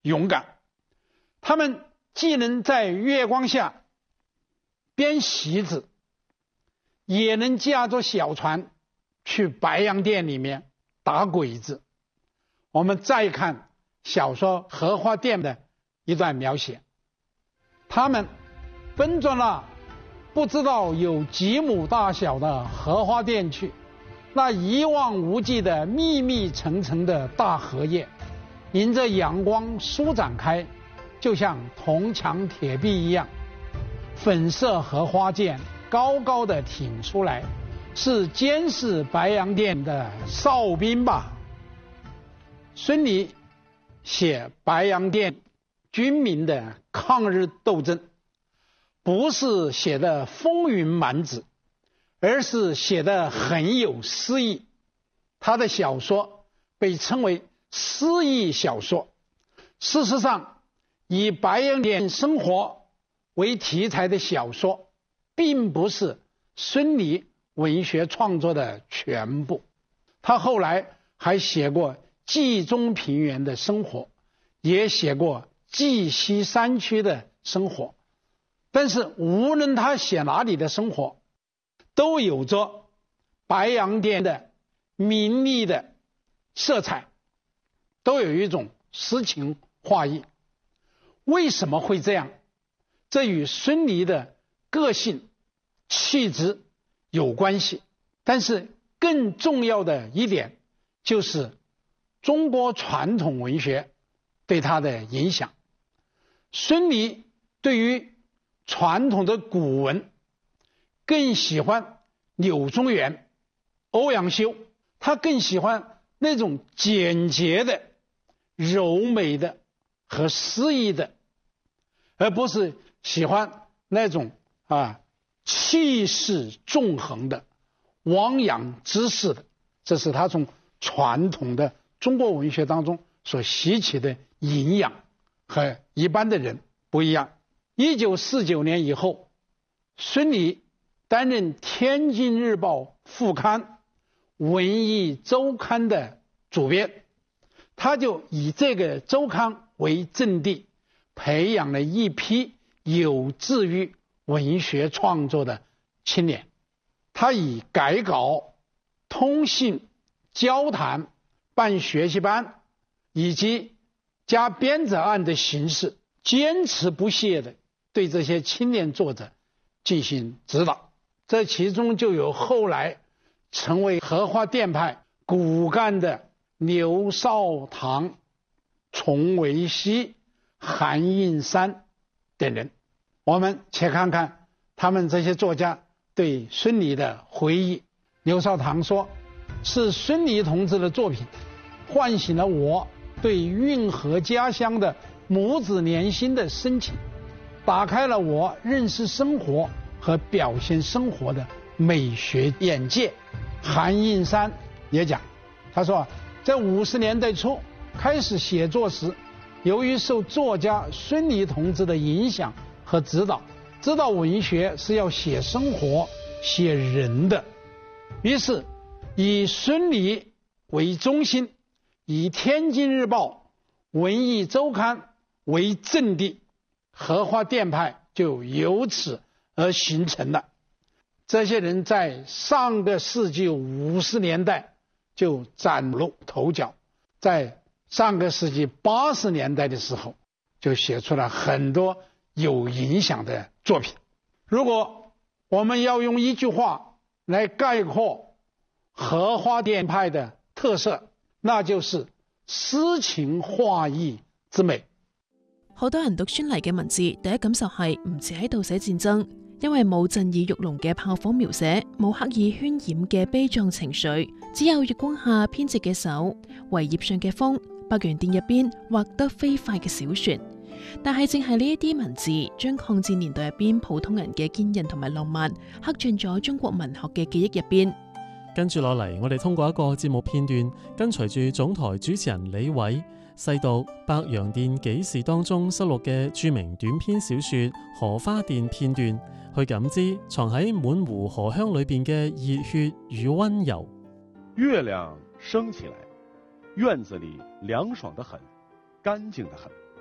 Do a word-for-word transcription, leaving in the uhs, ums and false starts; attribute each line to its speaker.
Speaker 1: 勇敢。他们既能在月光下编席子，也能驾着小船去白洋淀里面打鬼子。我们再看小说《荷花淀》的一段描写，他们奔着那不知道有几亩大小的荷花淀去，那一望无际的密密层层的大荷叶，迎着阳光舒展开，就像铜墙铁壁一样。粉色荷花剑高高的挺出来，是监视白洋淀的哨兵吧？孙犁写白洋淀军民的抗日斗争，不是写的风云满纸，而是写的很有诗意。他的小说被称为诗意小说。事实上，以白洋淀生活为题材的小说并不是孙犁文学创作的全部。他后来还写过冀中平原的生活，也写过冀西山区的生活。但是无论他写哪里的生活，都有着白洋淀的明丽的色彩，都有一种诗情画意。为什么会这样？这与孙犁的个性气质有关系。但是更重要的一点就是中国传统文学对他的影响。孙犁对于传统的古文更喜欢柳宗元、欧阳修，他更喜欢那种简洁的、柔美的和诗意的，而不是喜欢那种啊气势纵横的、汪洋之势的。这是他从传统的中国文学当中所吸取的营养，和一般的人不一样。一九四九年以后，孙犁担任天津日报副刊、文艺周刊的主编，他就以这个周刊为阵地，培养了一批有志于文学创作的青年。他以改稿、通信、交谈、办学习班以及加编者案的形式，坚持不懈地对这些青年作者进行指导。这其中就有后来成为荷花淀派骨干的刘少棠、丛维熙、韩应山等人。我们且看看他们这些作家对孙犁的回忆。刘少棠说，是孙犁同志的作品唤醒了我对运河家乡的母子连心的深情，打开了我认识生活和表现生活的美学眼界。韩应山也讲，他说在五十年代初开始写作时，由于受作家孙犁同志的影响和指导，知道文学是要写生活、写人的，于是以孙犁为中心，以天津日报、文艺周刊为阵地，荷花淀派就由此而形成了。这些人在上个世纪五十年代就崭露头角，在上个世纪八十年代的时候就写出了很多有影响的作品。如果我们要用一句話來概括荷花淀派的特色，那就是詩情畫意之美。
Speaker 2: 好多人讀孫犁嘅文字，第一感受係唔似喺度寫戰爭，因為冇震耳欲聾嘅炮火描寫，冇刻意渲染嘅悲壯情緒，只有月光下編織嘅手，圍葉上嘅風，白洋淀入邊畫得飛快嘅小船。但係正係呢一啲文字，將抗戰年代入邊普通人嘅堅韌同埋浪漫，刻進咗中國文學嘅記憶入邊。
Speaker 3: 跟住落嚟，我哋通過一個節目片段，跟隨住總台主持人李偉細讀《白洋淀紀事》當中收錄嘅著名短篇小說《荷花淀》片段，去感知藏喺滿湖荷香裏邊嘅熱血與溫柔。
Speaker 4: 月亮升起來，院子裡涼爽得很，乾淨得很。